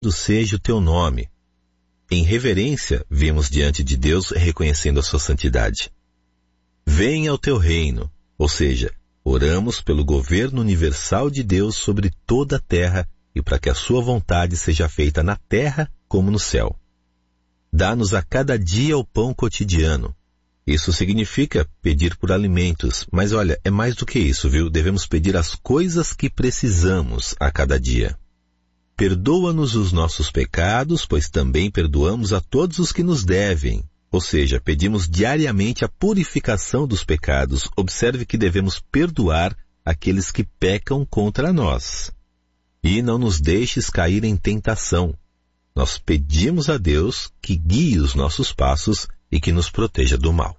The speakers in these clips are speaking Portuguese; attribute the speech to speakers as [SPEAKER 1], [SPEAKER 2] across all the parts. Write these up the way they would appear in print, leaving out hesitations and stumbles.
[SPEAKER 1] seja o teu nome. Em reverência, vimos diante de Deus reconhecendo a sua santidade. Venha o teu reino, ou seja, oramos pelo governo universal de Deus sobre toda a terra e para que a sua vontade seja feita na terra como no céu. Dá-nos a cada dia o pão cotidiano. Isso significa pedir por alimentos, mas olha, é mais do que isso, viu? Devemos pedir as coisas que precisamos a cada dia. Perdoa-nos os nossos pecados, pois também perdoamos a todos os que nos devem. Ou seja, pedimos diariamente a purificação dos pecados. Observe que devemos perdoar aqueles que pecam contra nós. E não nos deixes cair em tentação. Nós pedimos a Deus que guie os nossos passos e que nos proteja do mal.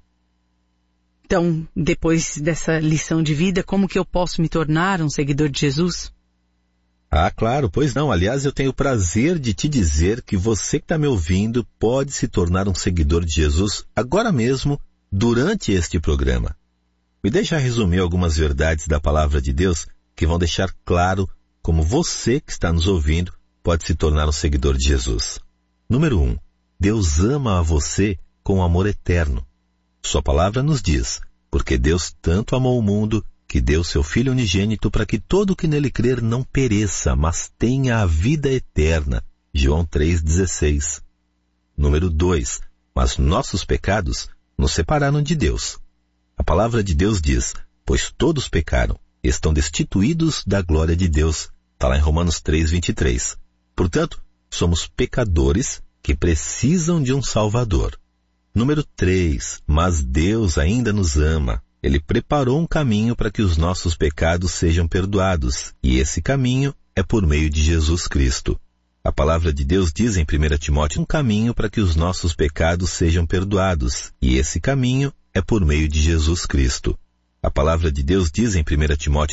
[SPEAKER 2] Então, depois dessa lição de vida, como que eu posso me tornar um seguidor de Jesus?
[SPEAKER 1] Ah, claro, pois não. Aliás, eu tenho o prazer de te dizer que você que está me ouvindo pode se tornar um seguidor de Jesus agora mesmo, durante este programa. Me deixa resumir algumas verdades da palavra de Deus que vão deixar claro como você que está nos ouvindo pode se tornar um seguidor de Jesus. Número 1. Deus ama a você com amor eterno. Sua palavra nos diz, porque Deus tanto amou o mundo que deu seu Filho unigênito para que todo o que nele crer não pereça, mas tenha a vida eterna. João 3,16. Número 2. Mas nossos pecados nos separaram de Deus. A palavra de Deus diz, pois todos pecaram, estão destituídos da glória de Deus. Está lá em Romanos 3,23. Portanto, somos pecadores que precisam de um Salvador. Número 3. Mas Deus ainda nos ama. Ele preparou um caminho para que os nossos pecados sejam perdoados, e esse caminho é por meio de Jesus Cristo. A palavra de Deus diz em 1 Timóteo, um caminho para que os nossos pecados sejam perdoados, e esse caminho é por meio de Jesus Cristo. A palavra de Deus diz em 1 Timóteo